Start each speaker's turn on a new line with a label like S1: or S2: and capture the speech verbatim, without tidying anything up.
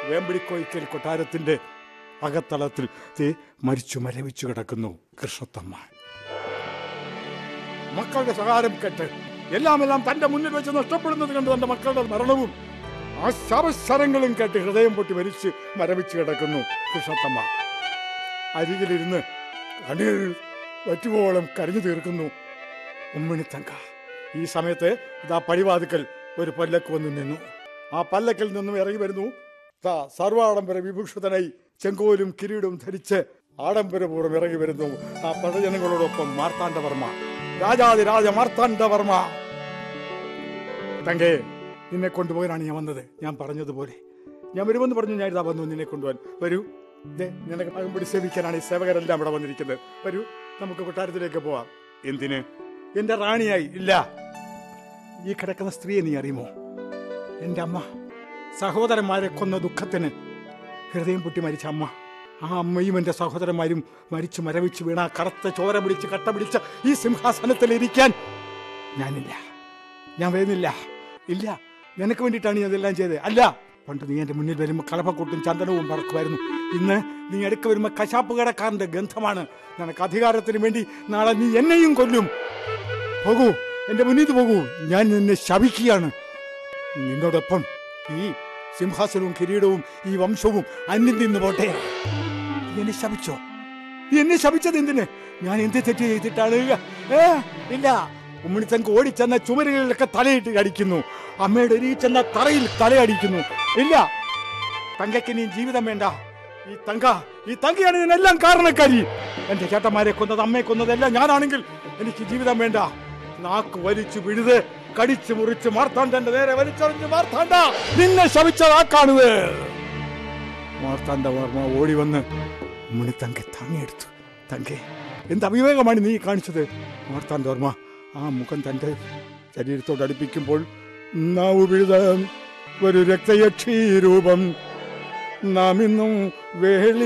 S1: വേമ്പടിക്കോയിക്കൽ കൊട്ടാരത്തിന്റെ അകത്തളത്തിൽ മരിച്ചു മരവിച്ചു കിടക്കുന്നു കൃഷ്ണത്തമ്മ. മക്കളുടെ സഹാരം കേട്ട് എല്ലാം എല്ലാം തന്റെ മുന്നിൽ വെച്ച് നഷ്ടപ്പെടുന്നത് കണ്ട് തന്റെ മക്കളുടെ മരണവും ആ ശവശരങ്ങളും കേട്ട് ഹൃദയം പൊട്ടി മരിച്ച് മരവിച്ചു കിടക്കുന്നു കൃഷ്ണത്തമ്മ. അരികിലിരുന്ന് കണ്ണീർ വറ്റുവോളം കരഞ്ഞു തീർക്കുന്നു ഉമ്മിണിത്തങ്ക. ഈ സമയത്ത് ഇതാ പടിവാതുക്കൽ ഒരു പല്ലക്ക് വന്നു നിന്നു. ആ പല്ലക്കിൽ നിന്നും ഇറങ്ങി വരുന്നു സർവാഡംബര വിഭൂഷിതനായി ചെങ്കോലും കിരീടവും ധരിച്ച് ആഡംബരപൂർവ്വം ഇറങ്ങി വരുന്നു ആ പ്രജനങ്ങളോടൊപ്പം മാർത്താണ്ഡവർമ്മ, രാജാതിരാജ മാർത്താണ്ഡവർമ്മ. തങ്കേ, നിന്നെ കൊണ്ടുപോകാനാണ് ഞാൻ വന്നത്. ഞാൻ പറഞ്ഞതുപോലെ ഞാൻ വരുമെന്ന് പറഞ്ഞു. ഞാൻ ഇതാ വന്നു നിന്നെ കൊണ്ടുപോകാൻ. വരൂ, നിനക്ക് അകമ്പടി സേവിക്കാനാണ് ഈ സേവകരെല്ലാം ഇവിടെ വന്നിരിക്കുന്നത്. വരൂ, നമുക്ക് കൊട്ടാരത്തിലേക്ക് പോവാം. എന്തിന്? എന്റെ റാണിയായി. ഇല്ല, ഈ കിടക്കുന്ന സ്ത്രീയെ നീ അറിയുമോ? എന്റെ അമ്മ, സഹോദരന്മാരെ കൊന്ന ദുഃഖത്തിന് ഹൃദയം പൊട്ടി മരിച്ച അമ്മ. ആ അമ്മയും എൻ്റെ സഹോദരന്മാരും മരിച്ചു മരവിച്ചു വീണ കറുത്ത ചോര പിടിച്ച് കട്ട പിടിച്ച ഈ സിംഹാസനത്തിൽ ഇരിക്കാൻ ഞാനില്ല. ഞാൻ വരുന്നില്ല. ഇല്ല, നിനക്ക് വേണ്ടിയിട്ടാണ് ഞാൻ ഇതെല്ലാം ചെയ്തത്. അല്ല, പണ്ട് നീ എൻ്റെ മുന്നിൽ വരുമ്പോൾ കളപ്പക്കൊട്ടും ചന്ദനവും പറക്കുമായിരുന്നു. ഇന്ന് നീ അടുക്ക വരുമ്പോൾ കശാപ്പ് കടക്കാരൻ്റെ ഗന്ധമാണ്. നിനക്ക് അധികാരത്തിന് വേണ്ടി നാളെ നീ എന്നെയും കൊല്ലും. പോകൂ, എൻ്റെ മുന്നിൽ പോകൂ. ഞാൻ നിന്നെ ശപിക്കുകയാണ്. നിന്നോടൊപ്പം ഈ സിംഹാസനവും കിരീടവും ഈ വംശവും അന്യം നിന്ന് പോട്ടെ. നീ എന്നെ ശപിച്ചോ? നീ എന്നെ ശപിച്ചത് എന്തിന്? ഞാൻ എന്ത് തെറ്റ് ചെയ്തിട്ടാണ്? ഏ ഇല്ല, ഉമ്മിണിത്തങ്ക ഓടിച്ചെന്ന ചുമരുകളിലൊക്കെ തലയിട്ട് അടിക്കുന്നു. അമ്മയുടെ എരി ചെന്ന തറയിൽ തലയടിക്കുന്നു. ഇല്ല, തങ്കയ്ക്ക് നീ ജീവിതം വേണ്ട. ഈ തങ്ക ഈ തങ്കയാണ് ഇതിനെല്ലാം കാരണക്കാരി. എന്റെ ചേട്ടന്മാരെ കൊന്നത്, അമ്മയെ കൊന്നതെല്ലാം ഞാനാണെങ്കിൽ എനിക്ക് ജീവിതം വേണ്ട. നാക്ക് വലിച്ചു വിഴുത് കടിച്ചു മുറിച്ച് മാർത്താണ്ഡന്റെ നേരെ വലിച്ചറിഞ്ഞ് മാർത്താണ്ഡ നിന്നെ ശപിച്ചതാക്കാണത്. മാർത്താണ്ഡവർമ്മ ഓടി വന്ന് ഉമ്മിണിത്തങ്ക താങ്ങിയെടുത്തു. തങ്കെ, എന്ത് അവിവേകമാണ് നീ കാണിച്ചത്? മാർത്താണ്ഡവർമ്മ ആ മുഖം തന്റെ ശരീരത്തോട് അടുപ്പിക്കുമ്പോൾ നാവു വിഴുത ഒരു രക്തയക്ഷീ രൂപം നാം ഇന്നും വേളി